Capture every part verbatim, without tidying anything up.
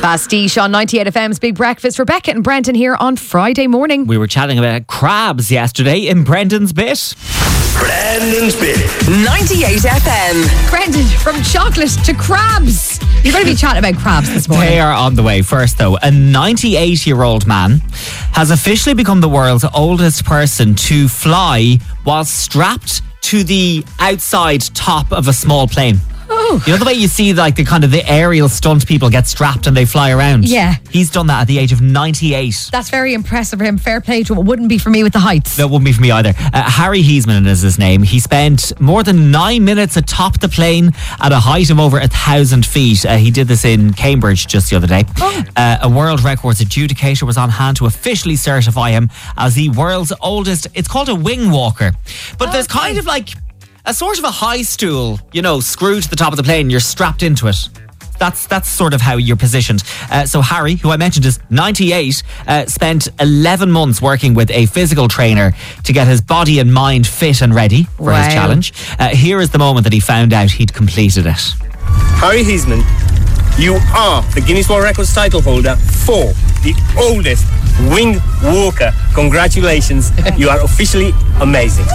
Pastiche on ninety-eight F M's Big Breakfast. Rebecca and Brendan here on Friday morning. We were chatting about crabs yesterday in Brendan's Bit. Brendan's Bit. ninety-eight F M. Brendan, from chocolate to crabs. You're going to be chatting about crabs this morning. They are on the way. First, though, a ninety-eight-year-old man has officially become the world's oldest person to fly while strapped to the outside top of a small plane. Oh. You know the way you see like the kind of the aerial stunt people get strapped and they fly around? Yeah. He's done that at the age of ninety-eight. That's very impressive for him. Fair play to him. It wouldn't be for me with the heights. That wouldn't be for me either. Uh, Harry Heisman is his name. He spent more than nine minutes atop the plane at a height of over a thousand feet. Uh, he did this in Cambridge just the other day. Oh. Uh, a world records adjudicator was on hand to officially certify him as the world's oldest. It's called a wing walker. But there's Okay. kind of like a sort of a high stool, you know, screwed to the top of the plane. You're strapped into it. That's that's sort of how you're positioned. Uh, so Harry, who I mentioned is ninety-eight, uh, spent eleven months working with a physical trainer to get his body and mind fit and ready for Wow. his challenge. Uh, here is the moment that he found out he'd completed it. Harry Heisman, you are the Guinness World Records title holder for the oldest wing walker. Congratulations. You are officially amazing.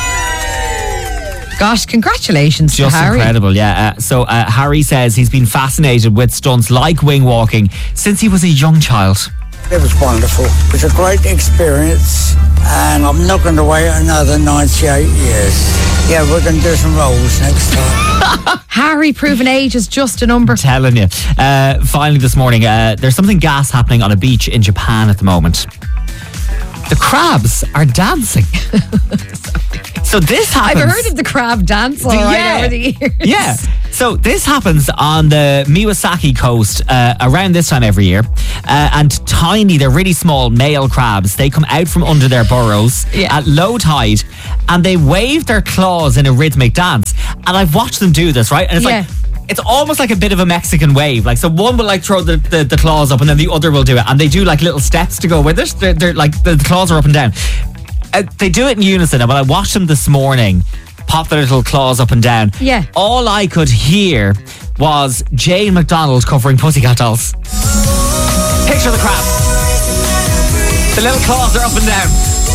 Gosh, congratulations Just to Harry. incredible, yeah. Uh, so uh, Harry says he's been fascinated with stunts like wing walking since he was a young child. It was wonderful. It was a great experience, and I'm not going to wait another ninety-eight years. Yeah, we're going to do some rolls next time. Harry, proven age is just a number. Telling you. Uh, finally this morning, uh, there's something gas happening on a beach in Japan at the moment. The crabs are dancing. So this happens. I've heard of the crab dance all right Yeah. over the years. Yeah. So this happens on the Miyawaki coast uh, around this time every year. Uh, and tiny, they're really small male crabs. They come out from under their burrows Yeah. at low tide and they wave their claws in a rhythmic dance. And I've watched them do this, right? And it's Yeah. like, it's almost like a bit of a Mexican wave. Like, so one will like throw the, the, the claws up and then the other will do it. And they do like little steps to go with it. They're, they're like, the, the claws are up and down. Uh, they do it in unison. And when I watched them this morning pop their little claws up and down, Yeah. all I could hear was Jane McDonald covering Pussycat Dolls. Picture the crab. The little claws are up and down.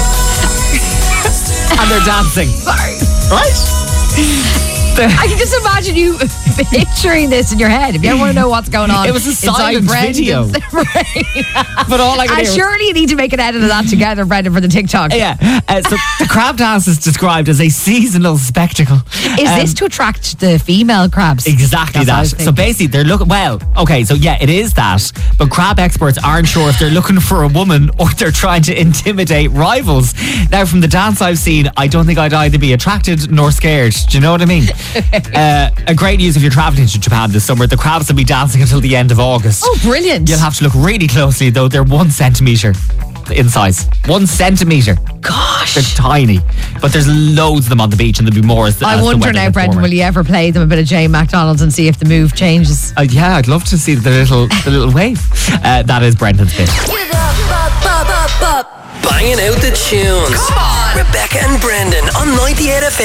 And they're dancing. Sorry. Right? I can just imagine you picturing this in your head. If you ever want to know what's going on, It was a inside silent Brendan's video. brain. But all I could And hear was, surely you need to make an edit of that together, Brendan, for the TikTok. yeah. Uh, so the crab dance is described as a seasonal spectacle. Is Um, this to attract the female crabs? Exactly That's what I that. was So thinking. basically, they're looking. Well, okay, so yeah, it is that. But crab experts aren't sure if they're looking for a woman or they're trying to intimidate rivals. Now, from the dance I've seen, I don't think I'd either be attracted nor scared. Do you know what I mean? uh, a great news if you're travelling to Japan this summer. The crabs will be dancing until the end of August. Oh, brilliant. You'll have to look really closely, though. They're one centimetre in size. One centimetre. Gosh. They're tiny. But there's loads of them on the beach and there'll be more as the I as the wonder weather now, gets Brendan, warmer. will you ever play them a bit of Jane McDonald's and see if the move changes? Uh, yeah, I'd love to see the little the little wave. Uh, that is Brendan's Bit. Banging out the tunes. Come on. Rebecca and Brendan on ninety-eight F M.